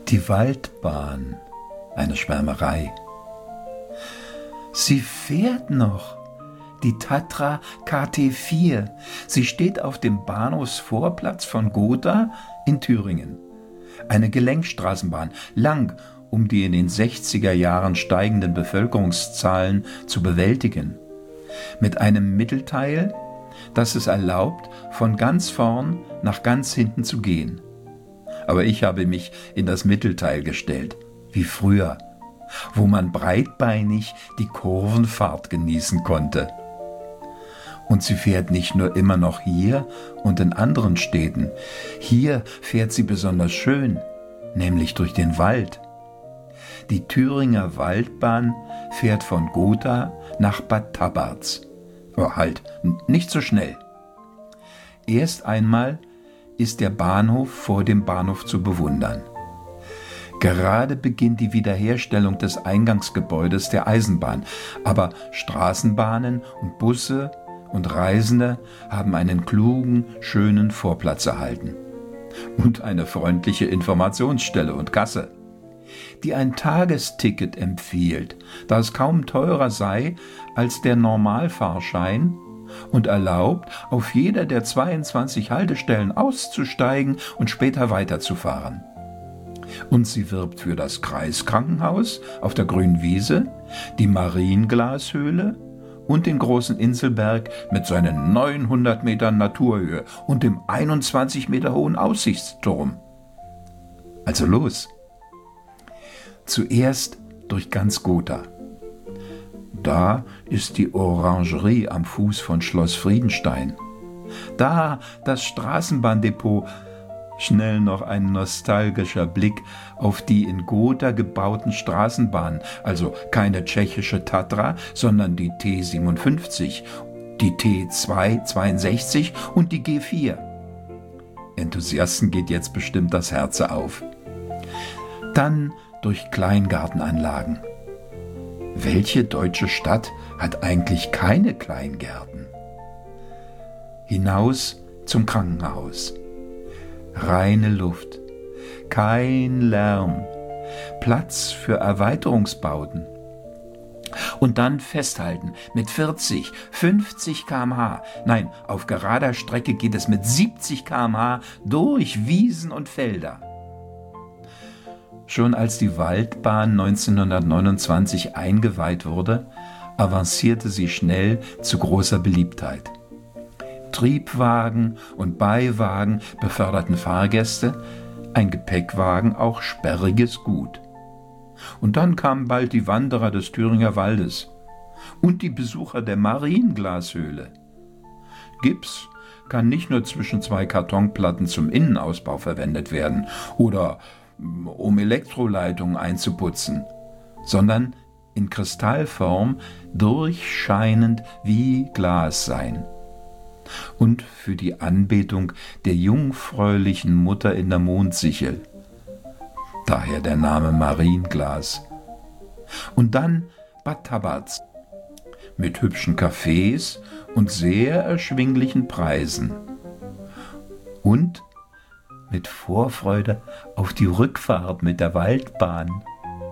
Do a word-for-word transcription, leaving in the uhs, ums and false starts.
Die Waldbahn, eine Schwärmerei. Sie fährt noch, die Tatra K T vier. Sie steht auf dem Bahnhofsvorplatz von Gotha in Thüringen. Eine Gelenkstraßenbahn, lang, um die in den sechziger Jahren steigenden Bevölkerungszahlen zu bewältigen. Mit einem Mittelteil, das es erlaubt, von ganz vorn nach ganz hinten zu gehen. Aber ich habe mich in das Mittelteil gestellt, wie früher, wo man breitbeinig die Kurvenfahrt genießen konnte. Und sie fährt nicht nur immer noch hier und in anderen Städten. Hier fährt sie besonders schön, nämlich durch den Wald. Die Thüringer Waldbahn fährt von Gotha nach Bad Tabarz. Oh, halt, nicht so schnell. Erst einmal ist der Bahnhof vor dem Bahnhof zu bewundern. Gerade beginnt die Wiederherstellung des Eingangsgebäudes der Eisenbahn, aber Straßenbahnen und Busse und Reisende haben einen klugen, schönen Vorplatz erhalten. Und eine freundliche Informationsstelle und Kasse, die ein Tagesticket empfiehlt, da es kaum teurer sei als der Normalfahrschein und erlaubt, auf jeder der zweiundzwanzig Haltestellen auszusteigen und später weiterzufahren. Und sie wirbt für das Kreiskrankenhaus auf der grünen Wiese, die Marienglashöhle und den großen Inselberg mit seinen neunhundert Metern Naturhöhe und dem einundzwanzig Meter hohen Aussichtsturm. Also los! Zuerst durch ganz Gotha. Da ist die Orangerie am Fuß von Schloss Friedenstein. Da das Straßenbahndepot. Schnell noch ein nostalgischer Blick auf die in Gotha gebauten Straßenbahnen, also keine tschechische Tatra, sondern die T siebenundfünfzig, die T zweihundertzweiundsechzig und die G vier. Enthusiasten geht jetzt bestimmt das Herz auf. Dann durch Kleingartenanlagen. Welche deutsche Stadt hat eigentlich keine Kleingärten? Hinaus zum Krankenhaus. Reine Luft, kein Lärm, Platz für Erweiterungsbauten. Und dann festhalten mit vierzig, fünfzig Kilometer pro Stunde. Nein, auf gerader Strecke geht es mit siebzig Kilometer pro Stunde durch Wiesen und Felder. Schon als die Waldbahn neunzehnhundertneunundzwanzig eingeweiht wurde, avancierte sie schnell zu großer Beliebtheit. Triebwagen und Beiwagen beförderten Fahrgäste, ein Gepäckwagen auch sperriges Gut. Und dann kamen bald die Wanderer des Thüringer Waldes und die Besucher der Marienglashöhle. Gips kann nicht nur zwischen zwei Kartonplatten zum Innenausbau verwendet werden oder um Elektroleitungen einzuputzen, sondern in Kristallform durchscheinend wie Glas sein. Und für die Anbetung der jungfräulichen Mutter in der Mondsichel. Daher der Name Marienglas. Und dann Bad Tabarz mit hübschen Cafés und sehr erschwinglichen Preisen. Und mit Vorfreude auf die Rückfahrt mit der Waldbahn.